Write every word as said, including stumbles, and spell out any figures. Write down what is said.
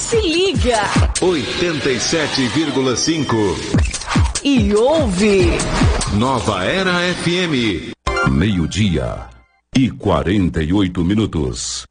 Se liga. oitenta e sete vírgula cinco. E ouve. Nova Era F M. Meio-dia e quarenta e oito minutos.